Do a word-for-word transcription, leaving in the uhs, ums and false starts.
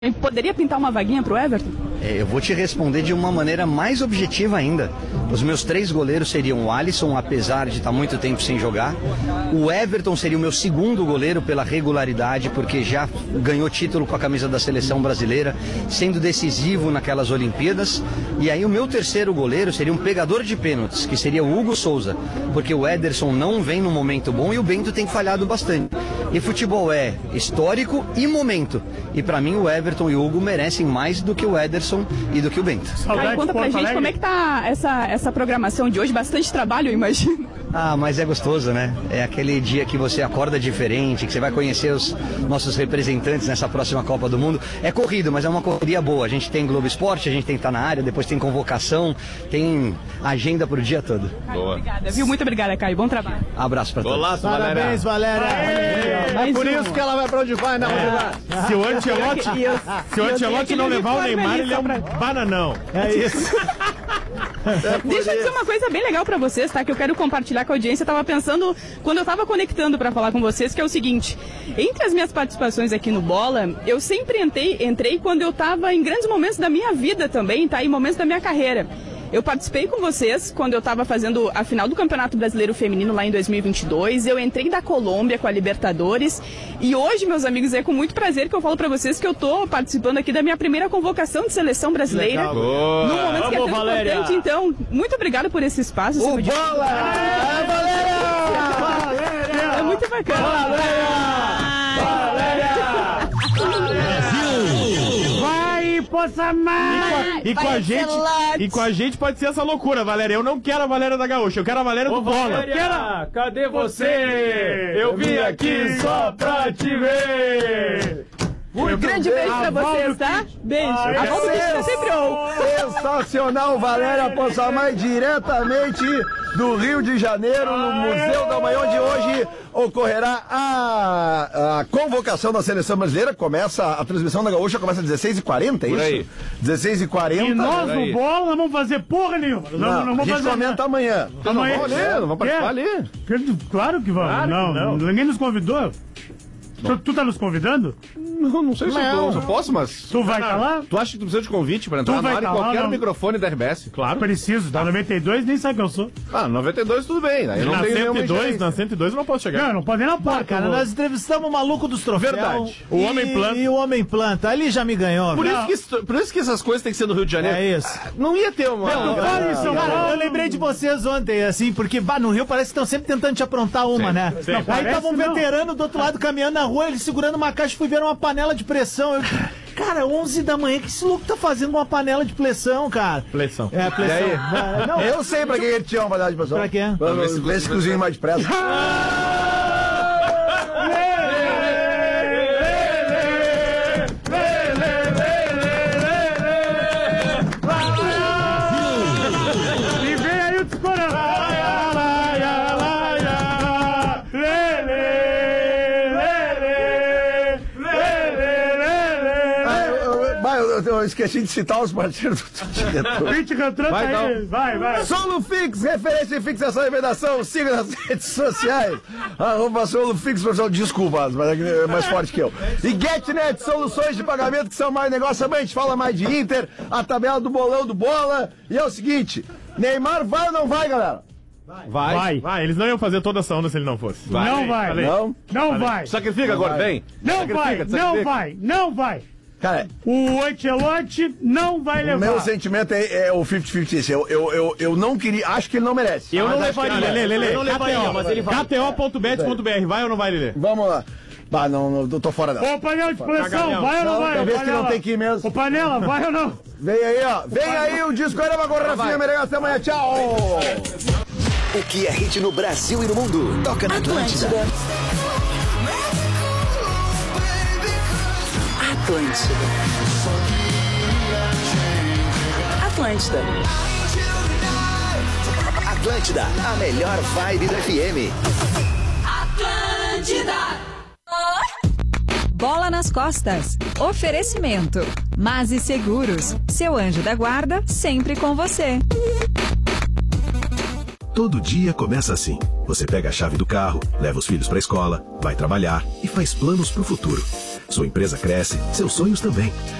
Poderia pintar uma vaguinha pro Everton? É, eu vou te responder de uma maneira mais objetiva ainda. Os meus três goleiros seriam o Alisson, apesar de estar muito tempo sem jogar. O Everton seria o meu segundo goleiro pela regularidade, porque já ganhou título com a camisa da seleção brasileira, sendo decisivo naquelas Olimpíadas. E aí o meu terceiro goleiro seria um pegador de pênaltis, que seria o Hugo Souza, porque o Ederson não vem num momento bom e o Bento tem falhado bastante. E futebol é histórico e momento. E para mim o Everton e o Hugo merecem mais do que o Ederson e do que o Bento. Aí, conta pra gente como é que tá essa, essa programação de hoje. Bastante trabalho, eu imagino. Ah, mas é gostoso, né? É aquele dia que você acorda diferente, que você vai conhecer os nossos representantes nessa próxima Copa do Mundo. É corrido, mas é uma correria boa. A gente tem Globo Esporte, a gente tem que estar na área, depois tem convocação, tem agenda pro dia todo. Boa. Obrigada, viu? Muito obrigada, Caio. Bom trabalho. Abraço pra todos. Olá, Parabéns, Valéria. É por isso que ela vai pra onde vai, né? É. Se o Ancelotti, se o Ancelotti não levar o Neymar, ele é um bananão. É isso. É Deixa eu dizer uma coisa bem legal pra vocês, tá? Que eu quero compartilhar com a audiência. Eu tava pensando, quando eu tava conectando pra falar com vocês, que é o seguinte: entre as minhas participações aqui no Bola, eu sempre entrei, entrei quando eu tava em grandes momentos da minha vida também, tá? Em momentos da minha carreira. Eu participei com vocês quando eu estava fazendo a final do Campeonato Brasileiro Feminino lá em dois mil e vinte e dois. Eu entrei da Colômbia com a Libertadores. E hoje, meus amigos, é com muito prazer que eu falo para vocês que eu tô participando aqui da minha primeira convocação de seleção brasileira. Legal. Num momento Vamos, que é tão Valéria. importante. Então, muito obrigado por esse espaço. O de... Bola! É, É muito bacana. Poça mais! E com, a gente, e com a gente pode ser essa loucura, Valéria. Eu não quero a Valéria da Gaúcha, eu quero a Valéria Ô, do Bola. Valéria, Quero... cadê você? Eu vim aqui só pra te ver. Um grande beijo pra vocês, tá? Beijo. A volta do Kit tá sempre on. Sensacional, Valéria Poçamai, diretamente do Rio de Janeiro, no Museu da Manhã, onde hoje ocorrerá a, a convocação da seleção brasileira. Começa a transmissão da Gaúcha, começa às dezesseis e quarenta, é isso? Por aí. dezesseis e quarenta. E nós Por no aí. Bola não vamos fazer porra nenhuma. Não, Não, não a vamos gente fazer comenta nada. amanhã. Amanhã. Não, não, não, vamos participar ali. Claro que vamos. Claro que não, não. ninguém nos convidou. Tu, tu tá nos convidando? Não, não sei se eu, tô, se eu posso, mas... Tu vai estar lá? Tu acha que tu precisa de convite pra entrar Tu na vai área em tá lá, qualquer não? microfone da R B S? Claro. Preciso, da noventa e dois nem sabe quem eu sou. Ah, noventa e dois tudo bem, né? Eu não Na tenho cento e nenhuma dois, ingerência. na cento e dois eu não posso chegar. Não, não pode nem na porta. Cara, nós entrevistamos o maluco dos troféus. Verdade. O e, Homem Planta. E o Homem Planta. Ali já me ganhou. Por velho. isso, que, isso- por isso que essas coisas têm que ser no Rio de Janeiro. É isso. Não ia ter uma... Não, cara, isso é um- Cara, eu lembrei de vocês ontem, assim, porque bah, no Rio parece que estão sempre tentando te aprontar uma, Sim, né? sim. Aí Parece tava um não. veterano do outro lado caminhando na rua, ele segurando uma caixa e fui ver uma panela de pressão. Eu, cara, onze da manhã, que esse louco tá fazendo uma panela de pressão, cara? Fleição. É, pressão. E aí? É, não, Eu sei pra quem ele tinha uma validade, pessoal. Pra quê? Vamos ver se cozinha mais depressa. E vem aí o discorão. Ah, eu, eu, bah, eu- eu- eu esqueci de citar os parceiros do diretor. vinte cantando Vai, aí. então. Vai, vai. Solufix, referência em fixação e vedação, siga nas redes sociais. Arroba Solufix, pessoal, desculpa, mas é mais forte que eu. E GetNet, soluções de pagamento que são mais negócio também. A gente fala mais de Inter, a tabela do bolão do Bola. E é o seguinte, Neymar vai ou não vai, galera? Vai. Vai. Vai. Eles não iam fazer toda essa onda se ele não fosse. Não vai. Falei. Não? Não vai. Sacrifica agora, vem. Não Sacrifica, vai. sacrifica. Não vai. Não vai. Cara, O Ancelotti não vai o levar. meu sentimento é, é o cinquenta cinquenta. Esse. Eu, eu, eu, eu não queria, acho que ele não merece. Eu não Mas acho que levaria. ele Lelê, merece. Lelê. Eu não levaria, mas ele vai. K T O ponto bet ponto B R, vai ou não vai, Lelê? Vamos lá. Bah, não, não, eu tô fora dela. Ô, panela de pressão, Cagalhão. vai ou não Não, vai? tem Ô, vez que não panela. tem que ir mesmo. Ô, panela, vai ou não? Vem aí, ó. Vem aí o disco Arama com Rafinha Menegas. Até amanhã. Tchau. O que é hit no Brasil e no mundo? Toca na Atlântida. Atlântida. Atlântida. Atlântida, a melhor vibe do F M. Bola nas costas. Oferecimento. Mase Seguros. Seu anjo da guarda sempre com você. Todo dia começa assim. Você pega a chave do carro, leva os filhos para a escola, vai trabalhar e faz planos para o futuro. Sua empresa cresce, seus sonhos também.